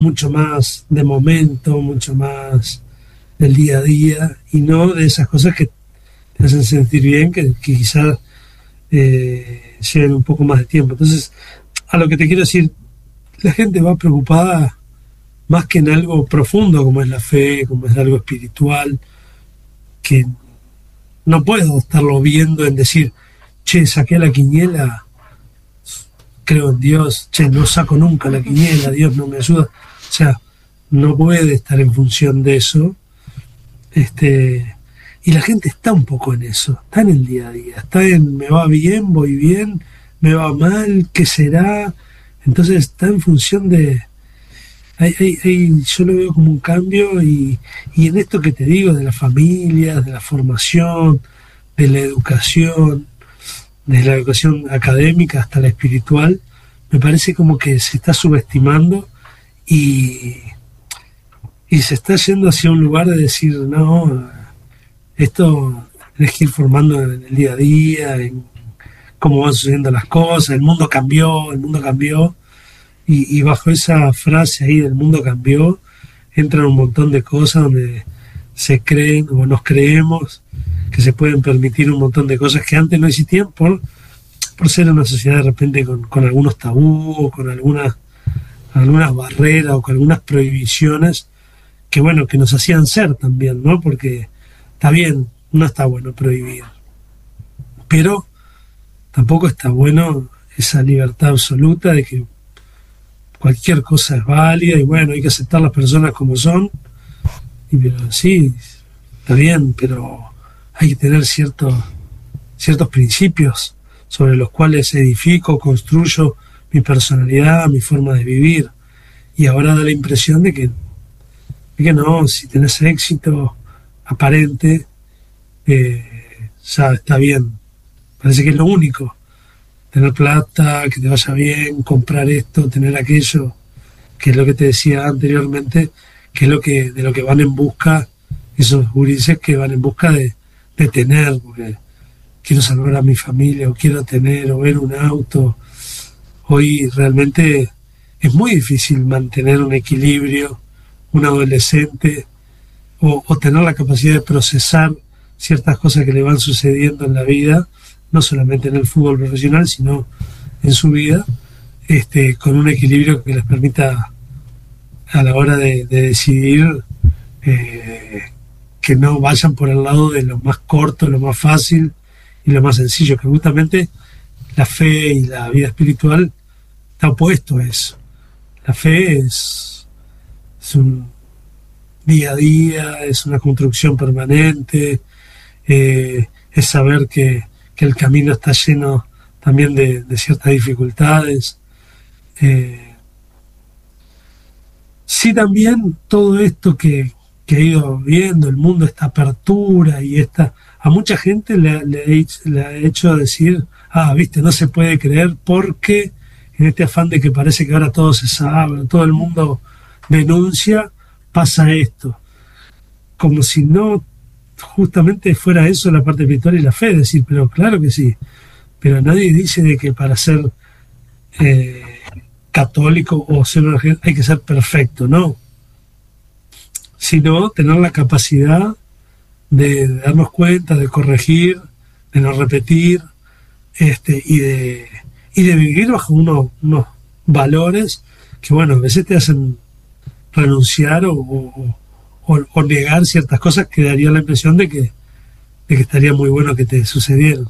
mucho más de momento, mucho más del día a día, y no de esas cosas que te hacen sentir bien, que quizás lleven un poco más de tiempo. Entonces, a lo que te quiero decir, la gente va preocupada más que en algo profundo como es la fe, como es algo espiritual, que no puedo estarlo viendo en decir, che, saqué la quiniela, creo en Dios, che, no saco nunca la quiniela, Dios no me ayuda. O sea, no puede estar en función de eso. Y la gente está un poco en eso, está en el día a día, está en me va bien, voy bien, me va mal, ¿qué será? Entonces está en función de... yo lo veo como un cambio y en esto que te digo, de las familias, de la formación, de la educación, desde la educación académica hasta la espiritual, me parece como que se está subestimando y se está yendo hacia un lugar de decir, no, esto tienes que ir formando en el día a día, en cómo van sucediendo las cosas, el mundo cambió, y bajo esa frase ahí del mundo cambió, entran un montón de cosas donde se creen o nos creemos que se pueden permitir un montón de cosas que antes no existían por ser una sociedad de repente con algunos tabús, o con algunas barreras o con algunas prohibiciones que bueno, que nos hacían ser también, ¿no? Porque está bien, no está bueno prohibir, pero tampoco está bueno esa libertad absoluta de que cualquier cosa es válida y bueno, hay que aceptar las personas como son, pero sí, está bien, pero hay que tener ciertos principios sobre los cuales edifico, construyo mi personalidad, mi forma de vivir. Y ahora da la impresión de que no, si tenés éxito aparente, ya está bien. Parece que es lo único. Tener plata, que te vaya bien, comprar esto, tener aquello, que es lo que te decía anteriormente, que es de lo que van en busca esos gurises que van en busca de tener, porque quiero salvar a mi familia, o quiero tener, o ver un auto. Hoy realmente es muy difícil mantener un equilibrio, un adolescente, o tener la capacidad de procesar ciertas cosas que le van sucediendo en la vida, no solamente en el fútbol profesional, sino en su vida, con un equilibrio que les permita a la hora de decidir que no vayan por el lado de lo más corto, lo más fácil y lo más sencillo, que justamente la fe y la vida espiritual está opuesto a eso. La fe es un día a día, es una construcción permanente, es saber que el camino está lleno también de ciertas dificultades. Sí, también todo esto que ha ido viendo, el mundo, esta apertura y a mucha gente le ha hecho decir, viste, no se puede creer porque en este afán de que parece que ahora todo se sabe, todo el mundo denuncia, pasa esto. Como si no justamente fuera eso la parte espiritual y la fe, decir, pero claro que sí, pero nadie dice de que para ser católico o ser hay que ser perfecto, no, sino tener la capacidad de darnos cuenta, de corregir, de no repetir, y de vivir bajo unos valores que bueno, a veces te hacen renunciar o negar ciertas cosas que daría la impresión de que estaría muy bueno que te sucedieran.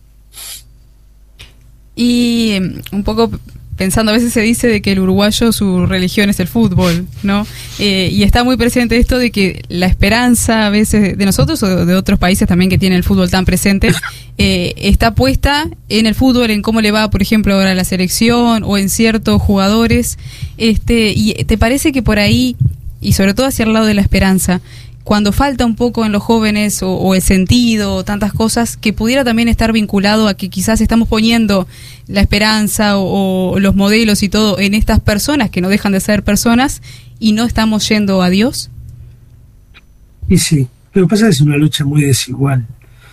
Y un poco pensando, a veces se dice de que el uruguayo, su religión es el fútbol, ¿no? Y está muy presente esto de que la esperanza a veces de nosotros o de otros países también que tienen el fútbol tan presente, está puesta en el fútbol, en cómo le va, por ejemplo, ahora a la selección o en ciertos jugadores. ¿Y te parece que por ahí, y sobre todo hacia el lado de la esperanza, cuando falta un poco en los jóvenes o el sentido o tantas cosas, que pudiera también estar vinculado a que quizás estamos poniendo la esperanza o los modelos y todo en estas personas que no dejan de ser personas y no estamos yendo a Dios? Y sí, lo que pasa es que es una lucha muy desigual.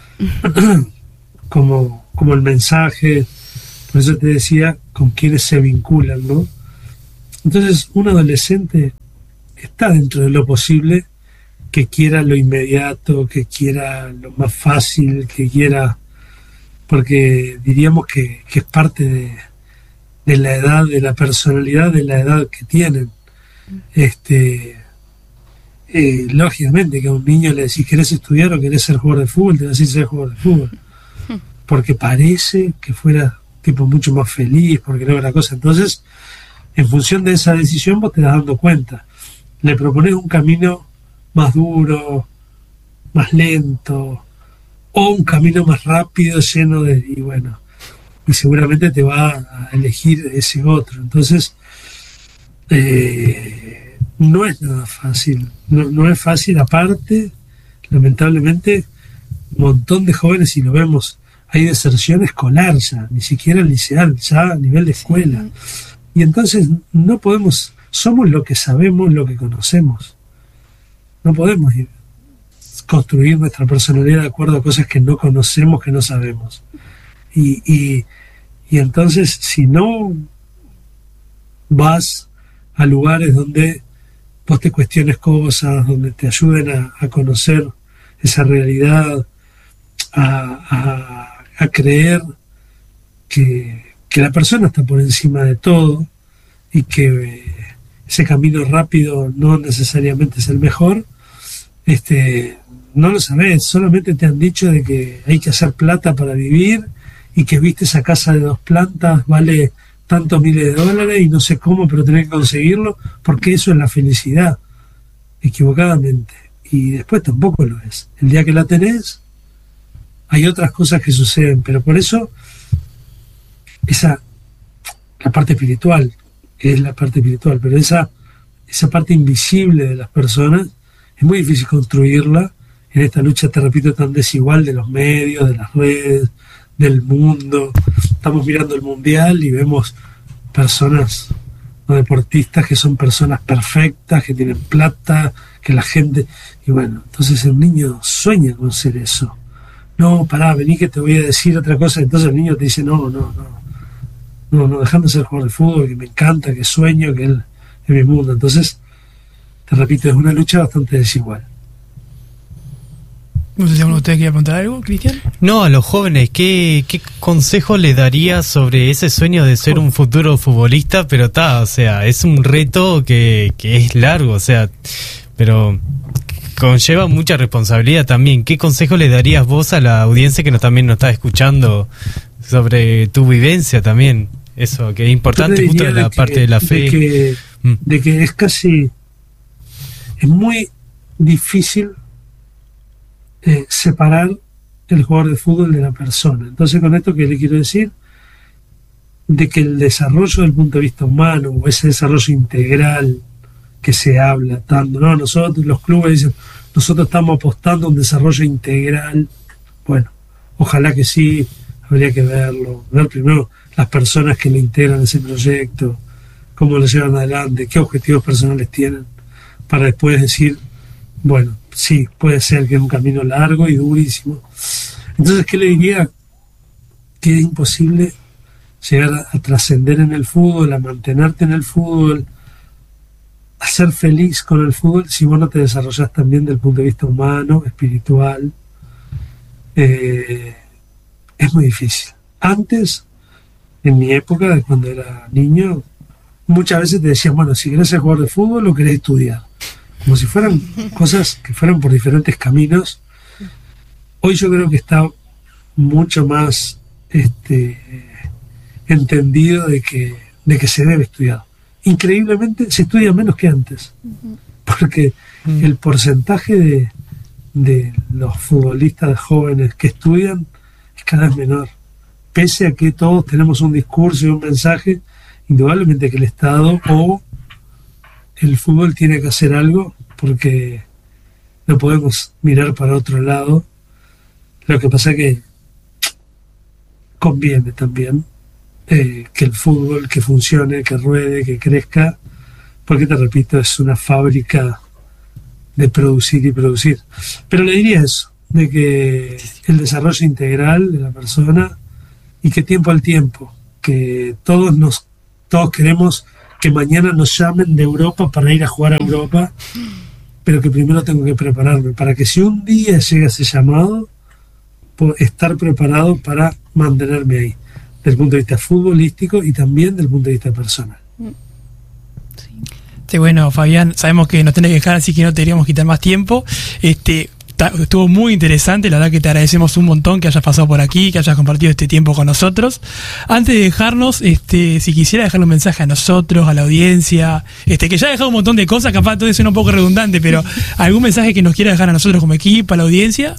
como el mensaje, por eso te decía, con quienes se vinculan, ¿no? Entonces, un adolescente está dentro de lo posible que quiera lo inmediato, que quiera lo más fácil, que quiera, porque diríamos que es parte de la edad, de la personalidad, de la edad que tienen. Lógicamente que a un niño le decís, ¿querés estudiar o querés ser jugador de fútbol? Te va a decir ser jugador de fútbol. Porque parece que fuera tipo mucho más feliz, porque logra cosas. Entonces, en función de esa decisión vos te das dando cuenta. Le propones un camino más duro, más lento, o un camino más rápido, lleno de... Y bueno, y seguramente te va a elegir ese otro. Entonces, no es nada fácil. No es fácil. Aparte, lamentablemente, un montón de jóvenes, y lo vemos, hay deserción escolar ya, ni siquiera liceal, ya a nivel de escuela. Y entonces no podemos, somos lo que sabemos, lo que conocemos. No podemos construir nuestra personalidad de acuerdo a cosas que no conocemos, que no sabemos. Y entonces, si no vas a lugares donde vos te cuestiones cosas, donde te ayuden a conocer esa realidad, a creer que la persona está por encima de todo y que ese camino rápido no necesariamente es el mejor, no lo sabés, solamente te han dicho de que hay que hacer plata para vivir y que viste esa casa de 2 plantas vale tantos miles de dólares y no sé cómo, pero tenés que conseguirlo porque eso es la felicidad, equivocadamente. Y después tampoco lo es. El día que la tenés, hay otras cosas que suceden, pero por eso la parte espiritual, es la parte espiritual, pero esa parte invisible de las personas es muy difícil construirla en esta lucha, te repito, tan desigual de los medios, de las redes, del mundo. Estamos mirando el mundial y vemos personas, no deportistas, que son personas perfectas, que tienen plata, que la gente... Y bueno, entonces el niño sueña con ser eso. No, pará, vení que te voy a decir otra cosa. Entonces el niño te dice, no, dejame ser jugador de fútbol, que me encanta, que sueño, que él es mi mundo. Entonces, te repito, es una lucha bastante desigual. No sé si alguno de ustedes quiere preguntar algo, Cristian. No, a los jóvenes, ¿qué consejo le daría sobre ese sueño de ser un futuro futbolista? Pero o sea, es un reto que es largo, o sea, pero conlleva mucha responsabilidad también. ¿Qué consejo le darías vos a la audiencia que también nos está escuchando sobre tu vivencia también? Eso, que es importante justo de la parte de la fe. De que es muy difícil separar el jugador de fútbol de la persona. Entonces, con esto, ¿qué le quiero decir? De que el desarrollo del punto de vista humano, o ese desarrollo integral que se habla tanto, ¿no? Nosotros, los clubes dicen, nosotros estamos apostando a un desarrollo integral. Bueno, ojalá que sí, habría que verlo, ver primero las personas que le integran ese proyecto, cómo lo llevan adelante, qué objetivos personales tienen, para después decir, bueno, sí, puede ser que es un camino largo y durísimo. Entonces, ¿qué le diría? Que es imposible llegar a trascender en el fútbol, a mantenerte en el fútbol, a ser feliz con el fútbol si vos no te desarrollás también del punto de vista humano, espiritual. Es muy difícil. Antes, en mi época, de cuando era niño, muchas veces te decían, bueno, si querés ser jugador de fútbol o querés estudiar, como si fueran cosas que fueran por diferentes caminos. Hoy yo creo que está mucho más entendido de que se debe estudiar. Increíblemente se estudia menos que antes, porque el porcentaje de los futbolistas jóvenes que estudian es cada vez menor, pese a que todos tenemos un discurso y un mensaje, indudablemente que el Estado o el fútbol tiene que hacer algo, porque no podemos mirar para otro lado. Lo que pasa es que conviene también que el fútbol, que funcione, que ruede, que crezca, porque te repito, es una fábrica de producir y producir. Pero le diría eso, de que el desarrollo integral de la persona, y que tiempo al tiempo, que todos queremos que mañana nos llamen de Europa para ir a jugar a Europa, pero que primero tengo que prepararme para que si un día llega ese llamado, puedo estar preparado para mantenerme ahí, desde el punto de vista futbolístico y también desde el punto de vista personal. Sí, bueno, Fabián, sabemos que nos tenés que dejar, así que no te queríamos quitar más tiempo. Estuvo muy interesante, la verdad que te agradecemos un montón que hayas pasado por aquí, que hayas compartido este tiempo con nosotros. Antes de dejarnos, si quisiera dejarle un mensaje a nosotros, a la audiencia, que ya ha dejado un montón de cosas, capaz todo suena un poco redundante, pero algún mensaje que nos quiera dejar a nosotros como equipo, a la audiencia.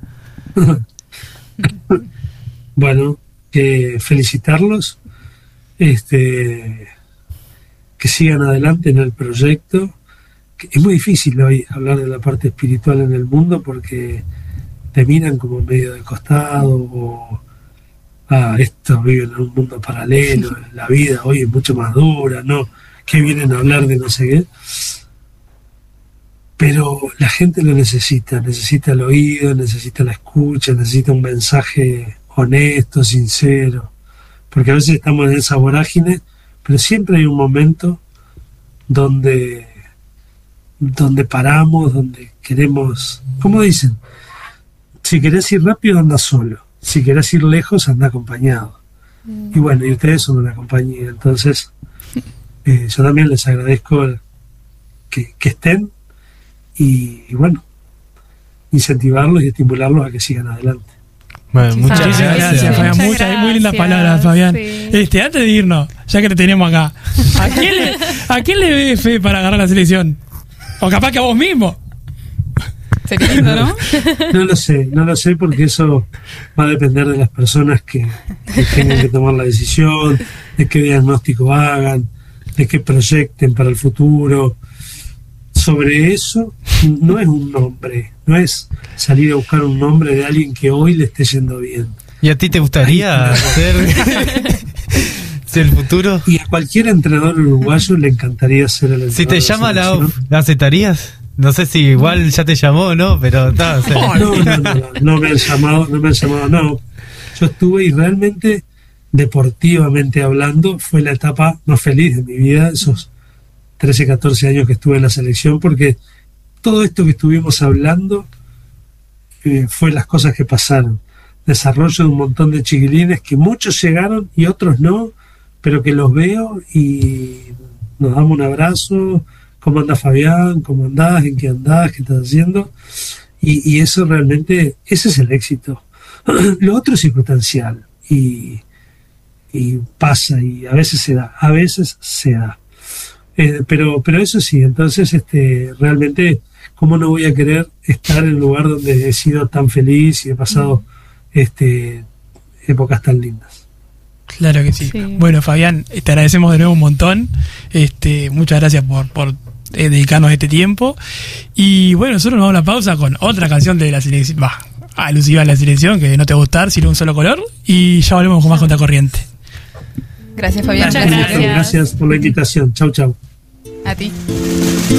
Bueno, felicitarlos, que sigan adelante en el proyecto. Es muy difícil hoy hablar de la parte espiritual en el mundo porque te miran como medio de costado o estos viven en un mundo paralelo, la vida hoy es mucho más dura, ¿no? Que vienen a hablar de no sé qué. Pero la gente lo necesita el oído, necesita la escucha, necesita un mensaje honesto, sincero, porque a veces estamos en esa vorágine, pero siempre hay un momento donde paramos, donde queremos, como dicen, si querés ir rápido anda solo, si querés ir lejos anda acompañado. Y bueno, y ustedes son una compañía, entonces yo también les agradezco que estén y bueno, incentivarlos y estimularlos a que sigan adelante. Bueno, muchas gracias, Fabián. Muy lindas palabras, Fabián. Sí. Antes de irnos, ya que te tenemos acá, ¿a quién le ve fe para agarrar la selección? O capaz que a vos mismo. Sería lindo, ¿no? No lo sé porque eso va a depender de las personas que tengan que tomar la decisión, de qué diagnóstico hagan, de qué proyecten para el futuro. Sobre eso no es un nombre, no es salir a buscar un nombre de alguien que hoy le esté yendo bien. ¿Y a ti te gustaría ser el futuro? Y a cualquier entrenador uruguayo le encantaría ser el entrenador. Si te llama la UF, ¿la aceptarías? No sé si igual ya te llamó o no, pero está. No me han llamado, no. Yo estuve y realmente, deportivamente hablando, fue la etapa más feliz de mi vida, esos 13, 14 años que estuve en la selección, porque todo esto que estuvimos hablando fue las cosas que pasaron. Desarrollo de un montón de chiquilines que muchos llegaron y otros no, pero que los veo y nos damos un abrazo. ¿Cómo anda Fabián? ¿Cómo andás? ¿En qué andás? ¿Qué estás haciendo? Y eso realmente, ese es el éxito. Lo otro es circunstancial y pasa y a veces se da. Pero eso sí, entonces realmente, ¿cómo no voy a querer estar en el lugar donde he sido tan feliz y he pasado épocas tan lindas? Claro que sí. Bueno, Fabián, te agradecemos de nuevo un montón. Muchas gracias por dedicarnos este tiempo. Y bueno, nosotros nos vamos a una pausa con otra canción de la selección, alusiva a la selección, que no te va a gustar, sino un solo color. Y ya volvemos con más Contracorriente. Gracias, Fabián. Gracias por la invitación. Chau. A ti.